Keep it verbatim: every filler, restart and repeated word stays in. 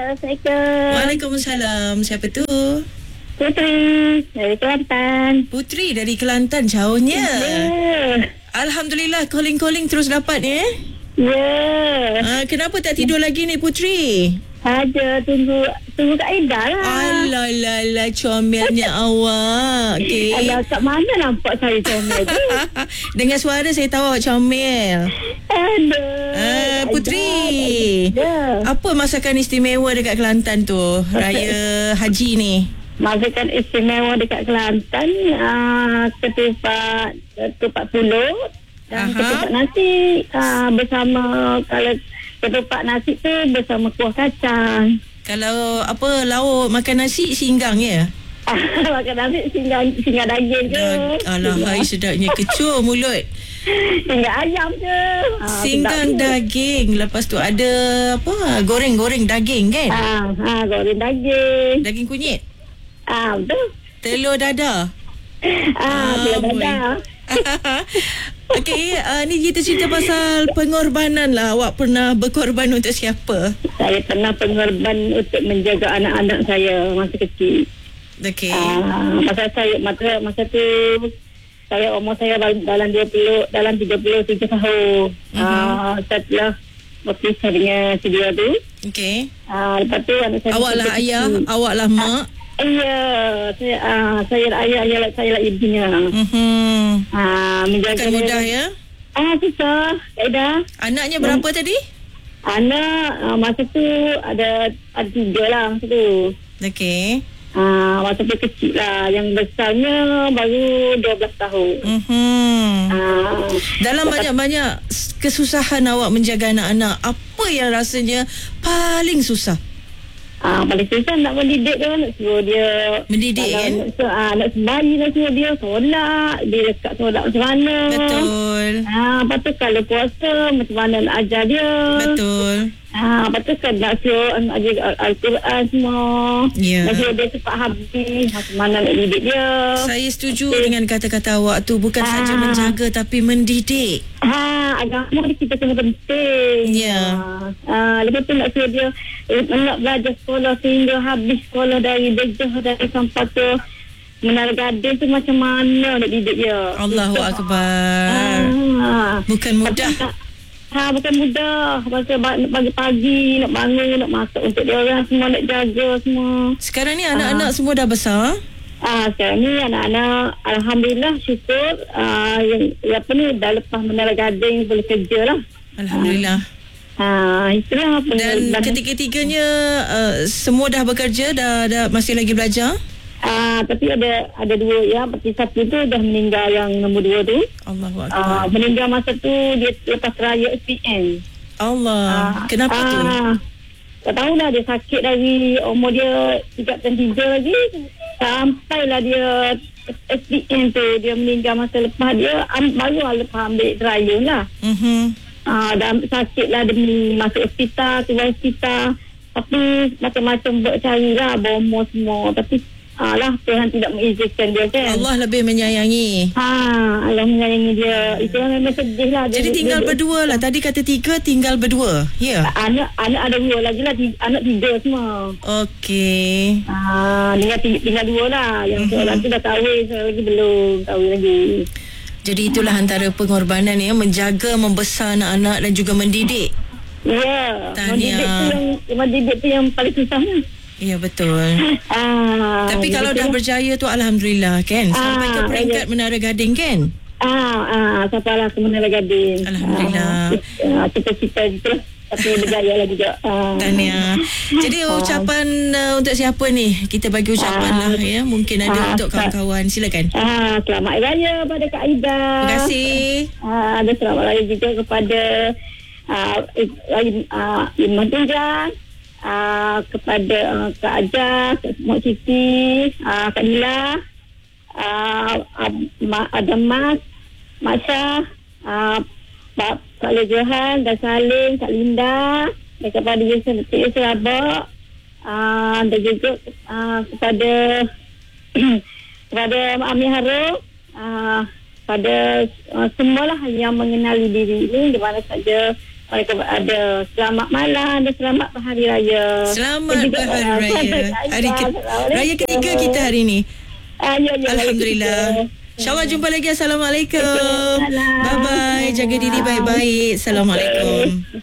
Assalamualaikum. Waalaikumsalam. Siapa tu? Putri dari Kelantan. Putri dari Kelantan, jauhnya. Ya. Alhamdulillah, calling-calling terus dapat eh. Ya. Uh, kenapa tak tidur lagi ni Putri? Ada tunggu tunggu Kak Aida lah. Alah, alah, alah, comelnya awak. Okay. Alah, kat mana nampak saya comel tu? Dengan suara saya tahu awak comel. Aduh. Uh, Putri, Ya. apa masakan istimewa dekat Kelantan tu? Raya Haji ni. Masakan istimewa dekat Kelantan, uh, ketupat ketupat pulut dan Aha. ketupat nasi uh, bersama, kalau ketupat nasi tu bersama kuah kacang. Kalau apa lauk makan nasi singgang ya? Makan nasi singgah, singgah daging ke? Alah, hai sedapnya kecoh mulut. Singgah ayam ke? Ah, Singgang daging. Lepas tu ada apa? Goreng-goreng daging kan? Ah, ah, goreng daging. Daging kunyit. Ah, betul. Telur dadah. Ah, telur boy. dadah. Okey, uh, ni kita cerita pasal pengorbanan lah. Awak pernah berkorban untuk siapa? Saya pernah pengorban untuk menjaga anak-anak saya masa kecil. Okey. Ah, masa saya masa masa tu saya umur saya dalam dua puluh dalam tiga puluh tiga tahun. Mhm. Ah, setelah berpisah dengan si dia tu. Okey. Ah, lepas tu anak saya. Awak lah ayah, awak lah mak. Iya, saya ah, saya lah ayah, ayah saya lah ibunya. Mhm. Ah, menjaga Bukan mudah dia. ya. Ah, susah. Kaedah. Anaknya berapa Hmm. tadi? Anak ah, masa tu ada ada tiga lah masa tu. Okey. Ah, masa tu kecil lah. Yang besarnya baru dua belas tahun. Mhm. Ah, Dalam banyak-banyak kesusahan awak menjaga anak-anak, apa yang rasanya paling susah? ah, paling susah nak mendidik dia, nak suruh dia. Mendidik, kalau kan? Nak, su- ah, nak sembahyang, nak suruh dia solat. Dia dekat solat macam mana. Betul. Ah, lepas tu kalau puasa, macam mana nak ajar dia. Betul. Ah, lepas tu kan nak suruh nak ajar Al- Al-Quran semua. Ya. Nak suruh dia cepat habis. Macam mana nak didik dia. Saya setuju dengan kata-kata awak tu. Bukan Ah. saja menjaga tapi mendidik. Ha, agama ni kita kena penting. Ya. Ha, lepas tu nak suruh dia eh, nak belajar sekolah sehingga habis sekolah dari Dejah dari sampai ke Menara Gading tu macam mana nak didik dia. Allahu Susah. Akbar. Ha. Bukan mudah. Ha, bukan mudah. Pasal pagi-pagi nak bangun, nak masak untuk dia orang semua, nak jaga semua. Sekarang ni anak-anak semua dah besar. Ah, sekarang ni anak-anak Alhamdulillah syukur ah, yang, yang apa ni dah lepas Menara Gading boleh kerja lah. Alhamdulillah. Ah, itulah apa. Dan ketiga-tiganya uh, semua dah bekerja, dah, dah masih lagi belajar. Ah, tapi ada ada dua ya, seperti satu tu dah meninggal, yang nombor dua tu. Allahu Akbar. Ah, meninggal masa tu dia lepas raya S P N. Allah. Ah, Kenapa tu? ah, tak tahulah, dia sakit dari umur dia tiga dan tiga lagi. Sampailah dia S P N tu, dia meninggal masa lepas dia am, baru lah lepas ambil trial lah. Mhm. Ah, dah sakit lah, dia masuk hospital, keluar hospital. Tapi macam-macam buat cari lah, bomo semua. Tapi ah, lah Tuhan tidak mengizinkan dia kan. Allah lebih menyayangi. Ha, Allah menyayangi dia. Itu memang sedih lah. Jadi Dia- tinggal dia- berdua lah. Tadi kata tiga, tinggal berdua. Ya. Anak anak ada dua lagi lah, tiga, anak tiga semua. Okey. Ah, tinggal, tinggal, tinggal dua lah. Yang Mhm. seorang tu dah kahwin, seorang lagi belum kahwin lagi. Jadi itulah antara pengorbanan ya, menjaga, membesar anak-anak dan juga mendidik. Ya, Tahniah. mendidik tu yang mendidik tu yang paling susahnya. Ya, betul. Ah, Tapi kalau dah berjaya tu Alhamdulillah kan. Sampai ke Ah, peringkat ya. Menara Gading kan. Ah, ah, sampailah ke Menara Gading. Alhamdulillah. Ah, cita-cita gitu lah. Tapi berjaya lah juga. Ah. Tahniah. Jadi ucapan uh, untuk siapa ni? Kita bagi ucapan Ah. lah ya. Mungkin ada Ah, untuk kawan-kawan. Silakan. Ah, selamat Hari Raya pada Kak Aida. Terima kasih. Ah, ada selamat raya juga kepada ah, I- ah, Iman Tunggang, ah, kepada ah, Kak Ajah, Kak Mak Siti, ah, Kak Nila, ah, ah, Ma- ada Mas, Mak Syah, ah, Pak Kak Le Johan dan Salim, Kak Linda, dan kepada Yusuf Yusuf Abak, ah, dan juga ah, kepada kepada Ami Harum, ah, pada uh, semualah yang mengenali diri ini di mana saja mereka ada selamat malam dan selamat berhari raya. Selamat Dan juga, berhari ah, raya. selamat Hari ke- raya ketiga kita hari ni. Ah, ya, ya, Alhamdulillah. InsyaAllah jumpa lagi. Assalamualaikum. Waalaikumsalam. Bye-bye. Jaga diri baik-baik. Assalamualaikum.